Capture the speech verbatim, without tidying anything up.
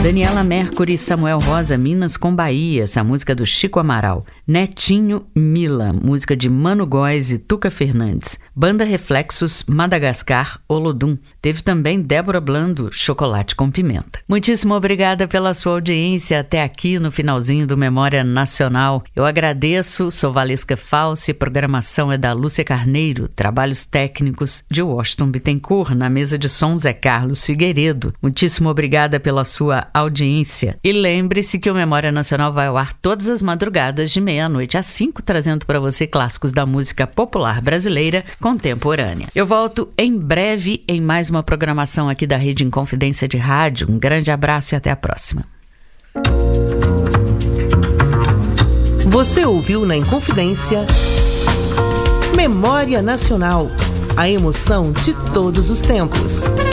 Daniela Mercury e Samuel Rosa, Minas com Bahia, essa música do Chico Amaral. Netinho Mila, música de Mano Góes e Tuca Fernandes. Banda Reflexos, Madagascar, Olodum. Teve também Débora Blando, Chocolate com Pimenta. Muitíssimo obrigada pela sua audiência até aqui no finalzinho do Memória Nacional. Eu agradeço, sou Valesca Falsi, programação é da Lúcia Carneiro, trabalhos técnicos de Washington Bittencourt, na mesa de som Zé Carlos Figueiredo. Muitíssimo obrigada pela sua audiência. E lembre-se que o Memória Nacional vai ao ar todas as madrugadas de meia-noite às cinco, trazendo para você clássicos da música popular brasileira contemporânea. Eu volto em breve em mais uma programação aqui da Rede Inconfidência de Rádio. Um grande abraço e até a próxima. Você ouviu na Inconfidência Memória Nacional, a emoção de todos os tempos.